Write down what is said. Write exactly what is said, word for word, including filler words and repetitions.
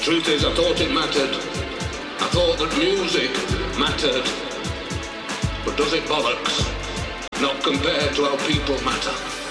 Truth is, I thought it mattered. I thought that music mattered. But does it bollocks? Not compared to how people matter.